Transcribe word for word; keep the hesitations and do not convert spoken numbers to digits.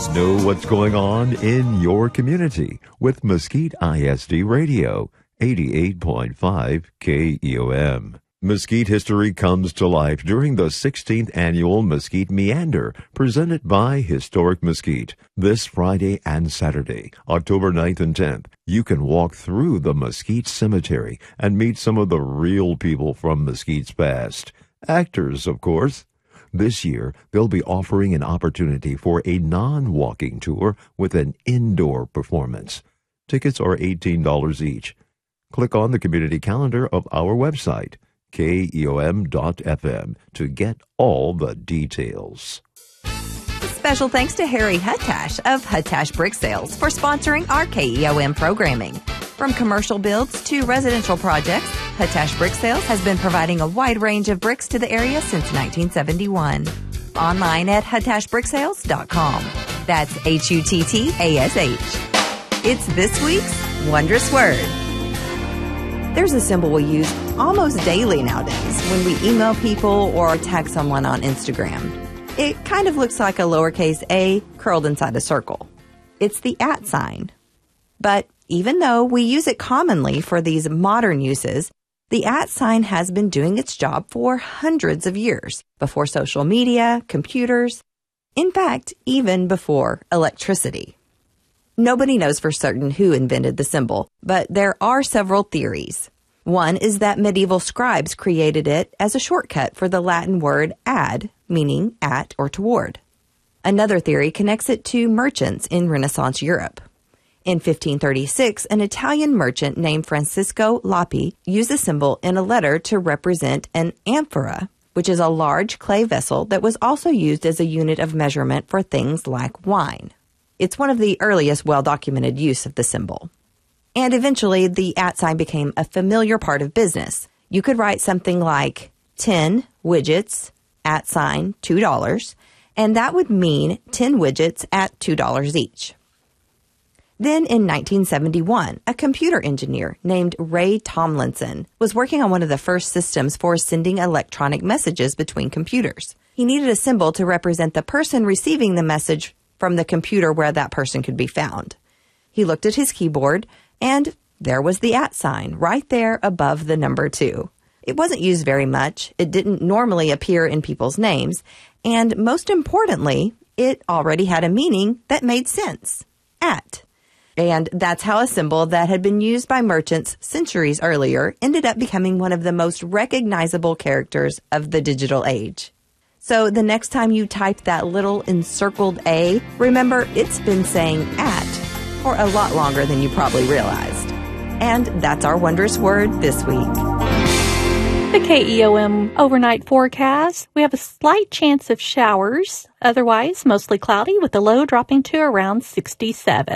Always know what's going on in your community with Mesquite I S D Radio, eighty-eight point five K E O M. Mesquite history comes to life during the sixteenth annual Mesquite Meander, presented by Historic Mesquite. This Friday and Saturday, October ninth and tenth, you can walk through the Mesquite Cemetery and meet some of the real people from Mesquite's past. Actors, of course. This year, they'll be offering an opportunity for a non-walking tour with an indoor performance. Tickets are eighteen dollars each. Click on the community calendar of our website, K E O M dot F M, to get all the details. Special thanks to Harry Huttash of Huttash Brick Sales for sponsoring our K E O M programming. From commercial builds to residential projects, Huttash Brick Sales has been providing a wide range of bricks to the area since nineteen seventy-one. Online at huttash brick sales dot com. That's H U T T A S H. It's this week's Wondrous Word. There's a symbol we use almost daily nowadays when we email people or tag someone on Instagram. It kind of looks like a lowercase a curled inside a circle. It's the at sign. But even though we use it commonly for these modern uses, the at sign has been doing its job for hundreds of years, before social media, computers, in fact, even before electricity. Nobody knows for certain who invented the symbol, but there are several theories. One is that medieval scribes created it as a shortcut for the Latin word ad, meaning at or toward. Another theory connects it to merchants in Renaissance Europe. In fifteen thirty-six, an Italian merchant named Francisco Lapi used the symbol in a letter to represent an amphora, which is a large clay vessel that was also used as a unit of measurement for things like wine. It's one of the earliest well-documented use of the symbol. And eventually, the at sign became a familiar part of business. You could write something like ten widgets, at sign, two dollars, and that would mean ten widgets at two dollars each. Then in nineteen seventy-one, a computer engineer named Ray Tomlinson was working on one of the first systems for sending electronic messages between computers. He needed a symbol to represent the person receiving the message from the computer where that person could be found. He looked at his keyboard, and there was the at sign right there above the number two. It wasn't used very much, it didn't normally appear in people's names, and most importantly, it already had a meaning that made sense. At. And that's how a symbol that had been used by merchants centuries earlier ended up becoming one of the most recognizable characters of the digital age. So the next time you type that little encircled A, remember it's been saying at for a lot longer than you probably realized. And that's our wondrous word this week. The K E O M overnight forecast. We have a slight chance of showers. Otherwise, mostly cloudy with the low dropping to around sixty-seven.